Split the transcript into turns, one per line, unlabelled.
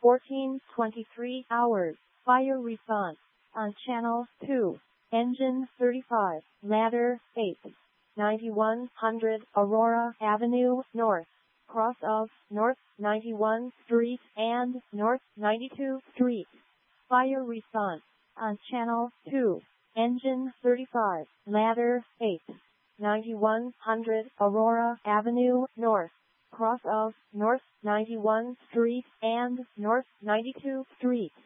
14:23 hours. Fire response on Channel 2. Engine 35, Ladder 8. 9100 Aurora Avenue North. Cross of North 91 Street and North 92 Street. Fire response on Channel 2. Engine 35, Ladder 8. 9100 Aurora Avenue North. Cross of North 91 Street and North 92 Street.